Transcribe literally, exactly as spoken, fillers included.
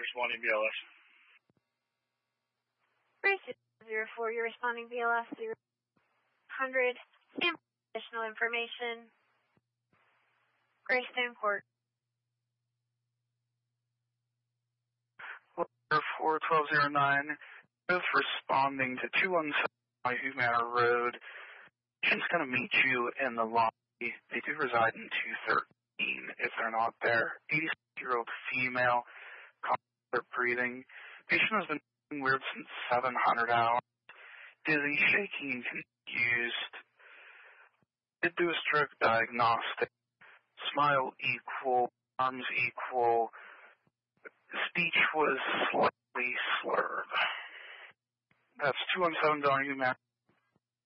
responding B L S. Grace zero four, you're responding B L S zero hundred. Stand for additional information. Greystone Court. four twelve zero nine, both responding to two one seven Waihu Manor Road. Patient's going to meet you in the lobby. They do reside in two thirteen if they're not there. eighty-six-year-old female, complex breathing. Patient has been feeling weird since seven hundred hours. Dizzy, shaking, and confused. Did do a stroke diagnostic. Smile equal, arms equal. Speech was slightly slurred. That's two one seven Waihu Manor